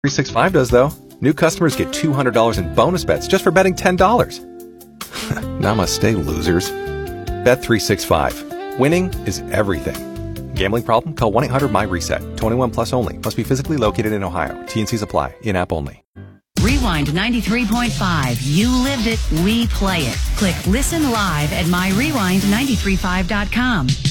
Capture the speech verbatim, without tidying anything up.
three sixty-five does, though. New customers get two hundred dollars in bonus bets just for betting ten dollars. Namaste, losers. Bet three sixty-five. Winning is everything. Gambling problem? Call one eight hundred my reset. twenty-one plus only. Must be physically located in Ohio. T and Cs apply. In-app only. Rewind ninety-three point five. You lived it. We play it. Click Listen Live at my rewind nine three five dot com.